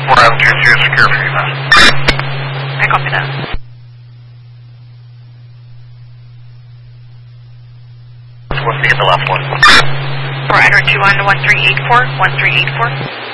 Island 2 secure for you now. I copy that. What's the last one? For Edward 2 on 1384, 1384.